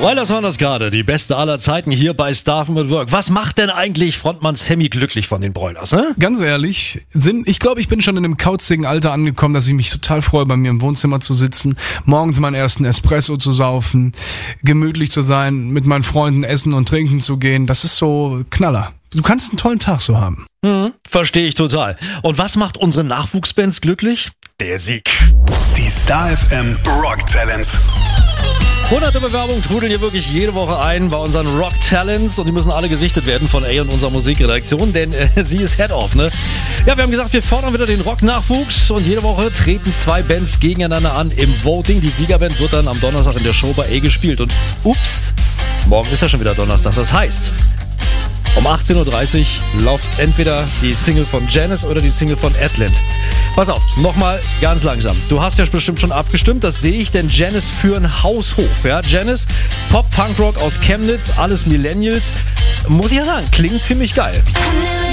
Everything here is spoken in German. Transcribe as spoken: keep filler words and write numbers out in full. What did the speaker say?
Broilers waren das gerade, die beste aller Zeiten hier bei Staffen at Work. Was macht denn eigentlich Frontmann Sammy glücklich von den Broilers, ne? Ganz ehrlich, sind, ich glaube, ich bin schon in einem kauzigen Alter angekommen, dass ich mich total freue, bei mir im Wohnzimmer zu sitzen, morgens meinen ersten Espresso zu saufen, gemütlich zu sein, mit meinen Freunden essen und trinken zu gehen. Das ist so Knaller. Du kannst einen tollen Tag so haben. Hm, verstehe ich total. Und was macht unsere Nachwuchsbands glücklich? Der Sieg. Die Star F M Rock Talents. Hunderte Bewerbungen trudeln hier wirklich jede Woche ein bei unseren Rock Talents und die müssen alle gesichtet werden von A und unserer Musikredaktion, denn äh, sie ist Head-Off, ne? Ja, wir haben gesagt, wir fordern wieder den Rock-Nachwuchs und jede Woche treten zwei Bands gegeneinander an im Voting. Die Siegerband wird dann am Donnerstag in der Show bei A gespielt und ups, morgen ist ja schon wieder Donnerstag. Das heißt, um achtzehn Uhr dreißig läuft entweder die Single von Janice oder die Single von Edland. Pass auf, nochmal ganz langsam. Du hast ja bestimmt schon abgestimmt, das sehe ich, denn Janice führen Haus hoch. Ja? Janice, Pop-Punk-Rock aus Chemnitz, alles Millennials. Muss ich ja sagen, klingt ziemlich geil.